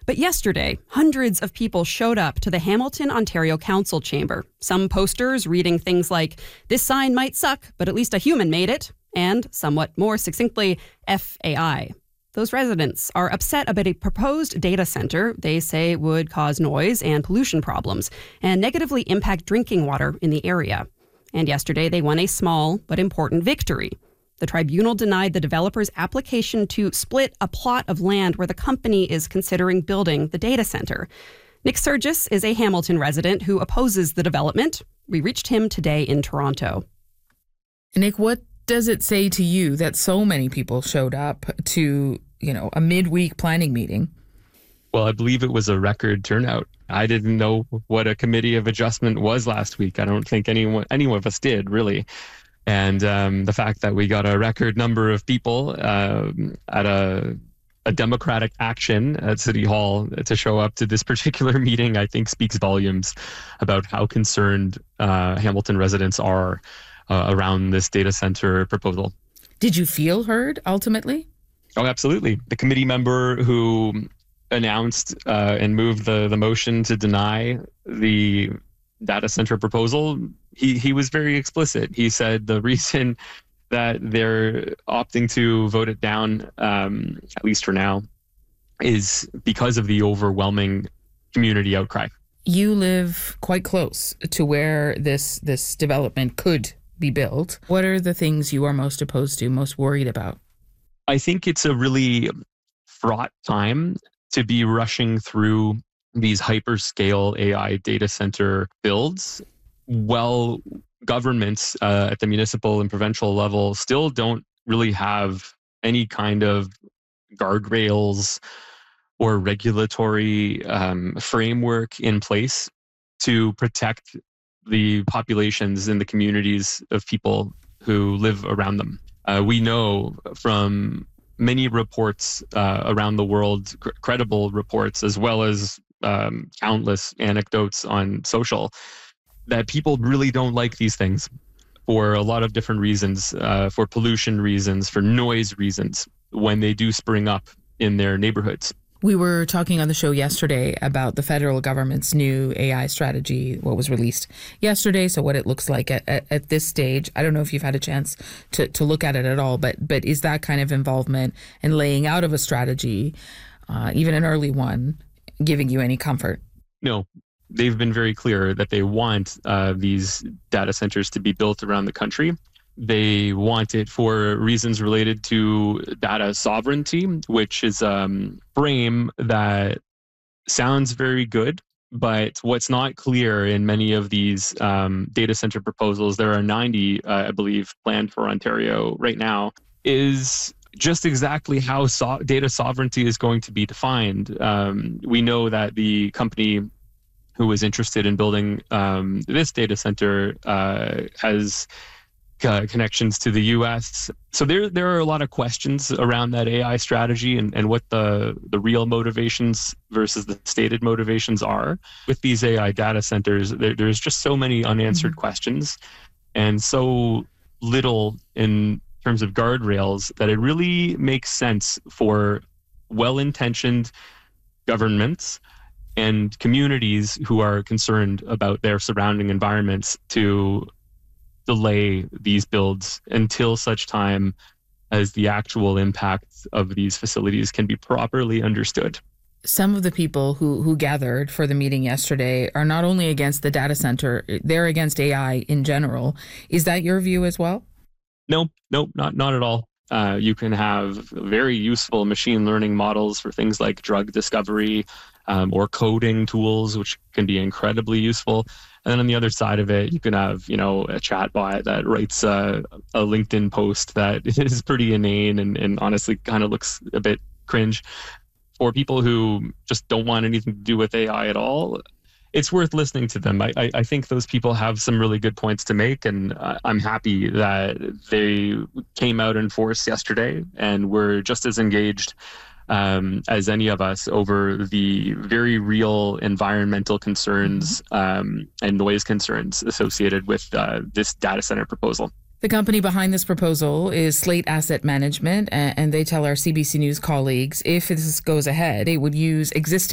But yesterday, hundreds of people showed up to the Hamilton, Ontario Council chamber. Some posters reading things like, "This sign might suck, but at least a human made it," and somewhat more succinctly, FAI. Those residents are upset about a proposed data center they say would cause noise and pollution problems and negatively impact drinking water in the area. And yesterday, they won a small but important victory. The tribunal denied the developer's application to split a plot of land where the company is considering building the data center. Nick Surgis is a Hamilton resident who opposes the development. We reached him today in Toronto. Nick, what does it say to you that so many people showed up to, a midweek planning meeting? Well, I believe it was a record turnout. I didn't know what a committee of adjustment was last week. I don't think any of us did, really. And the fact that we got a record number of people at a democratic action at City Hall to show up to this particular meeting, I think speaks volumes about how concerned Hamilton residents are around this data center proposal. Did you feel heard ultimately? Oh, absolutely. The committee member who announced and moved the motion to deny the data center proposal, he was very explicit. He said the reason that they're opting to vote it down, at least for now, is because of the overwhelming community outcry. You live quite close to where this development could be built. What are the things you are most opposed to, most worried about? I think it's a really fraught time to be rushing through these hyperscale AI data center builds. Well, governments at the municipal and provincial level still don't really have any kind of guardrails or regulatory framework in place to protect the populations and the communities of people who live around them. We know from many reports around the world, credible reports, as well as countless anecdotes on social, that people really don't like these things for a lot of different reasons, for pollution reasons, for noise reasons, when they do spring up in their neighborhoods. We were talking on the show yesterday about the federal government's new AI strategy, what was released yesterday, so what it looks like at this stage. I don't know if you've had a chance to look at it at all, but is that kind of involvement and laying out of a strategy, even an early one, giving you any comfort? No. They've been very clear that they want these data centers to be built around the country. They want it for reasons related to data sovereignty, which is a frame that sounds very good. But what's not clear in many of these data center proposals, there are 90, I believe, planned for Ontario right now, is just exactly how data sovereignty is going to be defined. We know that the company who was interested in building this data center has connections to the U.S. So there are a lot of questions around that AI strategy and what the real motivations versus the stated motivations are. With these AI data centers, there's just so many unanswered questions and so little in terms of guardrails that it really makes sense for well-intentioned governments and communities who are concerned about their surrounding environments to delay these builds until such time as the actual impacts of these facilities can be properly understood. Some of the people who gathered for the meeting yesterday are not only against the data center, they're against AI in general. Is that your view as well? No, not at all. You can have very useful machine learning models for things like drug discovery or coding tools, which can be incredibly useful. And then on the other side of it, you can have, a chatbot that writes a LinkedIn post that is pretty inane and honestly kind of looks a bit cringe. For people who just don't want anything to do with AI at all, it's worth listening to them. I think those people have some really good points to make, and I'm happy that they came out in force yesterday and were just as engaged as any of us over the very real environmental concerns and noise concerns associated with this data center proposal. The company behind this proposal is Slate Asset Management, and they tell our CBC News colleagues if this goes ahead, it would use existing